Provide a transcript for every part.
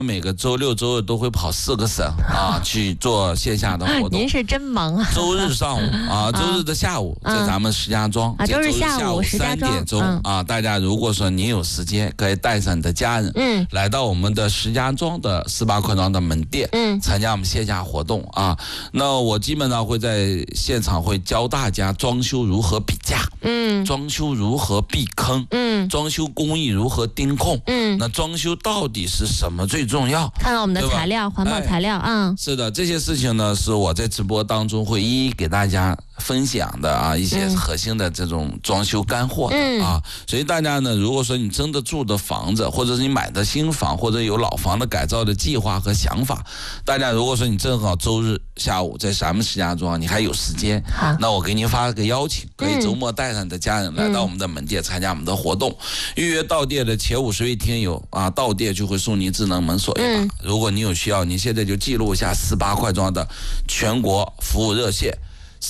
每个周六周日都会跑4个省啊，去做线下的活动。 您是真忙啊！ 周日上午啊，周日的下午在咱们石家庄周日下午 3点钟啊，大家如果说您有时间，可以带上你的家人，来到我们的石家庄的18块庄的门店，参加我们线下活动啊。那我基本上会在现场会教大家装修如何比价，装修如何避坑，装修工艺如何盯控，那装修到底是什么最重要？ 看看我们的材料，环保材料啊。 是的，这些事情呢，是我在直播当中会一一给大家分享的啊，一些核心的这种装修干货的啊。所以大家呢，如果说你真的住的房子，或者是你买的新房，或者有老房的改造的计划和想法，大家如果说你正好周日下午在咱们石家庄，你还有时间，那我给您发个邀请，可以周末带上你的家人来到我们的门店参加我们的活动，预约到店的前50位听友啊，到店就会送您智能门锁一把。如果你有需要，你现在就记录一下18块庄的全国服务热线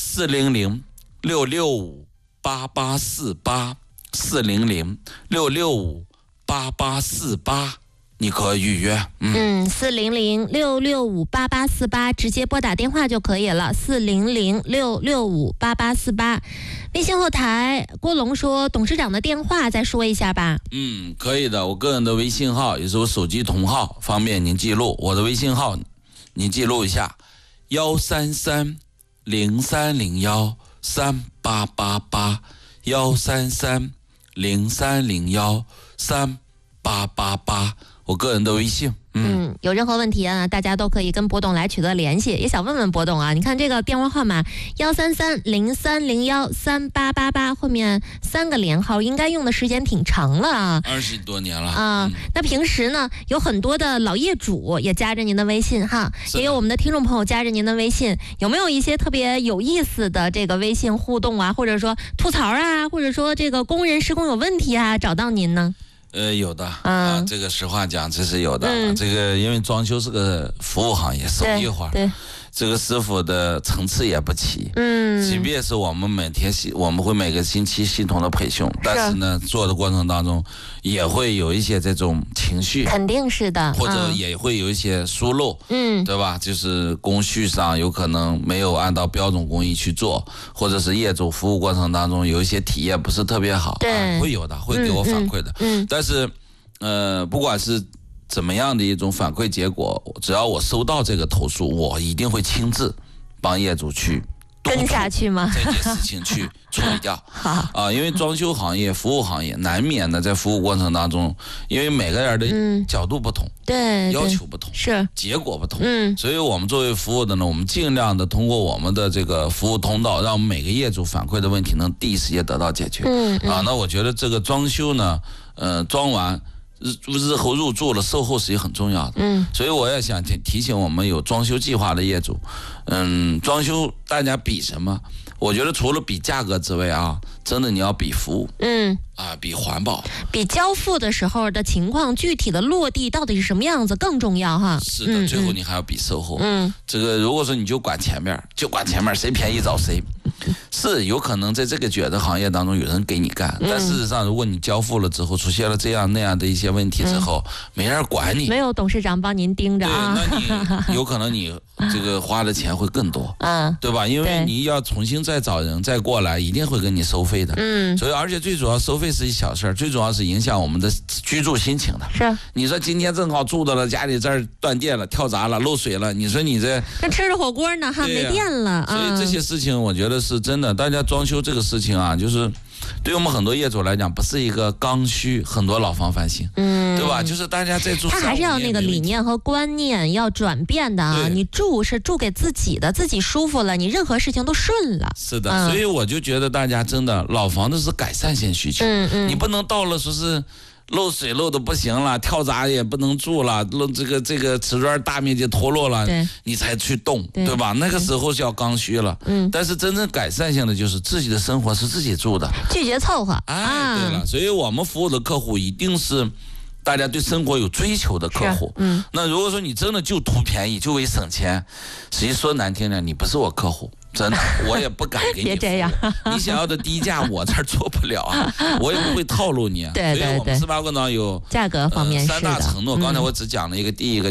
400-665-8848，400-665-8848，你可以预约。 400-665-8848，直接拨打电话就可以了。400-665-8848。微信后台郭龙说，董事长的电话再说一下吧。 可以的，我个人的微信号也是我手机同号，方便您记录。我的微信号您记录一下，133-0301-3888，133-0301-3888，我个人的微信。 有任何问题啊，大家都可以跟博董来取得联系。也想问问博董啊，你看这个电话号码133-0301-3888，后面3个连号，应该用的时间挺长了啊 ，20多年了啊。那平时呢，有很多的老业主也加着您的微信哈，也有我们的听众朋友加着您的微信，有没有一些特别有意思的这个微信互动啊，或者说吐槽啊，或者说这个工人施工有问题啊，找到您呢？ 有的啊，这个实话讲，这是有的。这个因为装修是个服务行业，手艺活，对，这个师傅的层次也不齐。即便是我们我们会每个星期系统的培训，但是呢，做的过程当中也会有一些这种情绪， 肯定是的， 或者也会有一些疏漏，对吧？就是工序上有可能没有按照标准工艺去做，或者是业主服务过程当中有一些体验不是特别好， 对， 会有的，会给我反馈的。但是，不管是怎么样的一种反馈结果，只要我收到这个投诉，我一定会亲自帮业主去跟下去吗？ 这件事情去处理掉。因为装修行业、服务行业难免的在服务过程当中，因为每个人的角度不同， 对， 要求不同， 是结果不同，所以我们作为服务的呢，我们尽量的通过我们的这个服务通道，让每个业主反馈的问题能第一时间得到解决。那我觉得这个装修呢，装完。日后入住了，售后是也很重要的。所以我也想提醒我们有装修计划的业主，装修大家比什么？我觉得除了比价格之外啊，真的你要比服务，比环保， 比交付的时候的情况，具体的落地到底是什么样子更重要哈。 是的，最后你还要比售后。这个如果说你就管前面，谁便宜找谁。是有可能在这个卷的行业当中有人给你干，但事实上如果你交付了之后出现了这样那样的一些问题之后，没人管你， 没有董事长帮您盯着啊， 那你有可能你这个花的钱会更多，对吧？因为你要重新再找人再过来，一定会跟你收费的。所以而且最主要收费是一小事，最主要是影响我们的居住心情的。 是， 你说今天正好住到了家里这儿断电了、跳闸了、漏水了，你说你这吃着火锅呢哈，没电了。 所以这些事情我觉得是真的，大家装修这个事情啊，就是对我们很多业主来讲，不是一个刚需，很多老房翻新，对吧？就是大家在住， 他还是要那个理念和观念要转变的啊。你住是住给自己的，自己舒服了，你任何事情都顺了。 是的，所以我就觉得大家真的老房子是改善性需求，你不能到了说是。漏水漏的不行了，跳闸也不能住了，这个瓷砖大面积脱落了，你才去动，对吧？那个时候是要刚需了。但是真正改善性的就是自己的生活是自己住的， 拒绝凑合。 对了，所以我们服务的客户一定是大家对生活有追求的客户。那如果说你真的就图便宜，就为省钱，实际说难听点，你不是我客户。 真的，我也不敢给你。 别这样， 你想要的低价我这儿做不了啊，我也不会套路你。 对对对， 所以我们18个呢有价格方面 3大承诺。刚才我只讲了第一个。